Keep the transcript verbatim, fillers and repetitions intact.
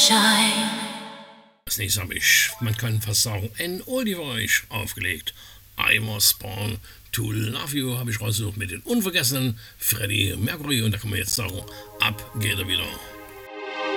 shine. Als nächstes habe ich, man kann fast sagen, ein Oldie für euch aufgelegt. I was born to love you habe ich rausgesucht mit den unvergessenen Freddie Mercury und da kann man jetzt sagen, ab geht er wieder.